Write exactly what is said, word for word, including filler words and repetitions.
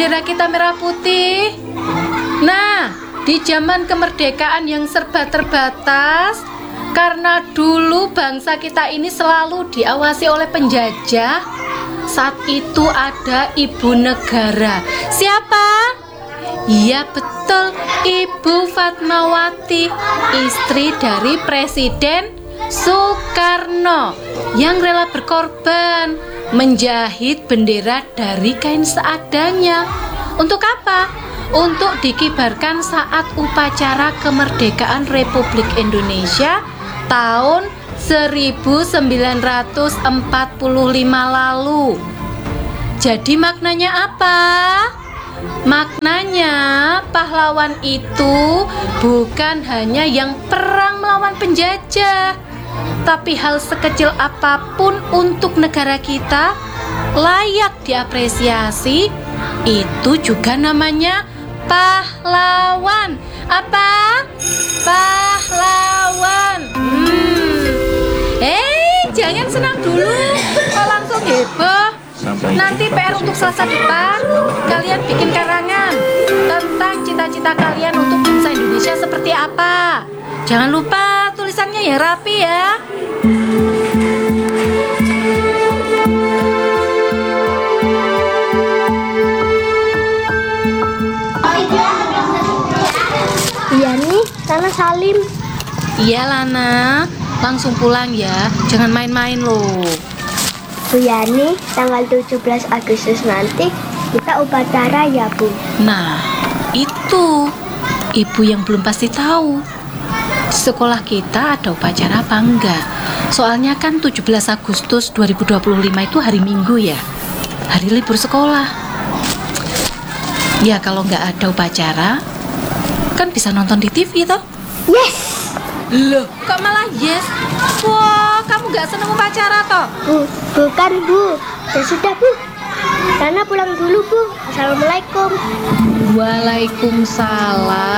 bendera kita merah putih? Nah, di zaman kemerdekaan yang serba terbatas, karena dulu bangsa kita ini selalu diawasi oleh penjajah, saat itu ada ibu negara. Siapa? Iya betul, Ibu Fatmawati, istri dari Presiden Soekarno yang rela berkorban menjahit bendera dari kain seadanya. Untuk apa? Untuk dikibarkan saat upacara kemerdekaan Republik Indonesia tahun seribu sembilan ratus empat puluh lima lalu. Jadi maknanya apa? Maknanya pahlawan itu bukan hanya yang perang melawan penjajah, tapi hal sekecil apapun untuk negara kita layak diapresiasi. Itu juga namanya pahlawan. Apa? Pahlawan. Hmm. Eh, jangan senang dulu, kok langsung heboh. Nanti P R untuk Selasa depan, kalian bikin karangan tentang cita-cita kalian untuk bangsa Indonesia seperti apa. Jangan lupa tulisannya ya rapi ya. Iya nih, Lana Salim. Iya Lana, langsung pulang ya, jangan main-main loh. Bu Yani, tanggal tujuh belas Agustus nanti kita upacara ya Bu. Nah, itu ibu yang belum pasti tahu di sekolah kita ada upacara apa enggak. Soalnya kan tujuh belas Agustus dua ribu dua puluh lima itu hari Minggu ya, hari libur sekolah. Ya kalau nggak ada upacara kan bisa nonton di T V toh. Yes. Loh, kok malah yes? Wah, kamu nggak seneng upacara toh? Bu, bukan Bu. Ya sudah Bu. Lana pulang dulu Bu. Assalamualaikum. Waalaikumsalam.